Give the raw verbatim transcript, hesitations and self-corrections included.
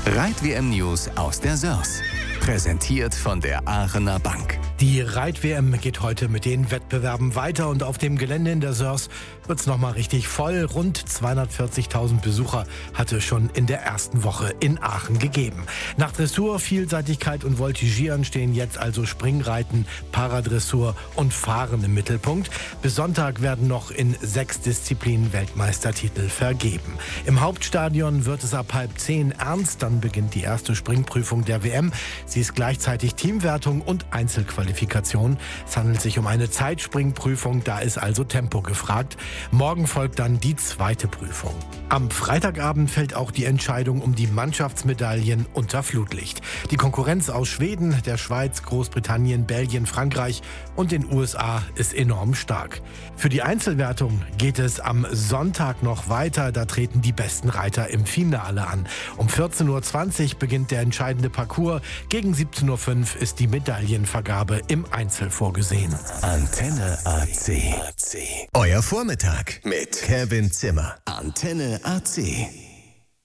Reit-W M-News aus der Sörs. Präsentiert von der Aachener Bank. Die Reit-W M geht heute mit den Wettbewerben weiter und auf dem Gelände in der Sörs wird es nochmal richtig voll. Rund zweihundertvierzigtausend Besucher hatte schon in der ersten Woche in Aachen gegeben. Nach Dressur, Vielseitigkeit und Voltigieren stehen jetzt also Springreiten, Paradressur und Fahren im Mittelpunkt. Bis Sonntag werden noch in sechs Disziplinen Weltmeistertitel vergeben. Im Hauptstadion wird es ab halb zehn ernst, dann beginnt die erste Springprüfung der W M. Sie ist gleichzeitig Teamwertung und Einzelqualifikation. Es handelt sich um eine Zeitspringprüfung, da ist also Tempo gefragt. Morgen folgt dann die zweite Prüfung. Am Freitagabend fällt auch die Entscheidung um die Mannschaftsmedaillen unter Flutlicht. Die Konkurrenz aus Schweden, der Schweiz, Großbritannien, Belgien, Frankreich und den U S A ist enorm stark. Für die Einzelwertung geht es am Sonntag noch weiter. Da treten die besten Reiter im Finale an. Um vierzehn Uhr zwanzig beginnt der entscheidende Parcours. Gegen siebzehn Uhr fünf ist die Medaillenvergabe im Einzel vorgesehen. Antenne A C. Euer Vormittag mit Kevin Zimmer. Antenne A C.